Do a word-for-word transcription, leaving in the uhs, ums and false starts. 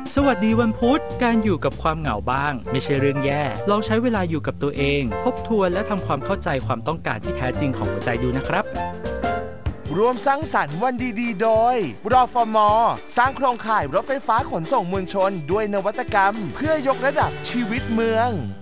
สวัสดีวันพุธการอยู่กับความเหงาบ้างไม่ใช่เรื่องแย่ลองใช้เวลาอยู่กับตัวเองทบทวนและทำความเข้าใจความต้องการที่แท้จริงของหัวใจดูนะครับร่วมสร้างสรรค์วันดีๆโดยรฟม.สร้างโครงข่ายรถไฟฟ้าขนส่งมวลชนด้วยนวัตกรรมเพื่อยกระดับชีวิตเมือง